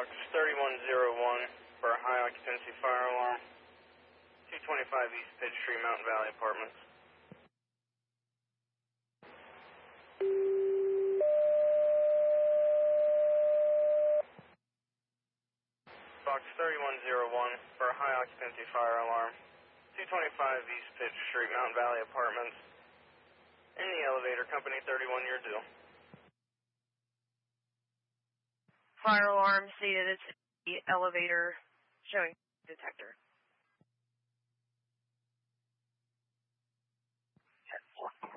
Box 3101 for a high occupancy fire alarm. 225 East Pitt Street, Mountain Valley Apartments. Box 3101 for a high occupancy fire alarm. 225 East Pitt Street, Mountain Valley Apartments. In the elevator, company 31, you're due. Fire alarm stated it's the elevator showing detector.